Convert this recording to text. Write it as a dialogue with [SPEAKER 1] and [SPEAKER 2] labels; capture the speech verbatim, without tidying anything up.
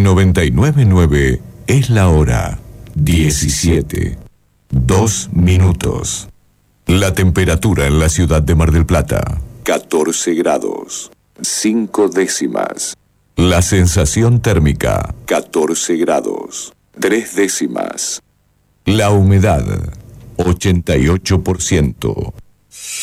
[SPEAKER 1] noventa y nueve punto nueve es la hora diecisiete. Dos minutos. La temperatura en la ciudad de Mar del Plata, catorce grados, cinco décimas. La sensación térmica, catorce grados, tres décimas. La humedad, ochenta y ocho por ciento.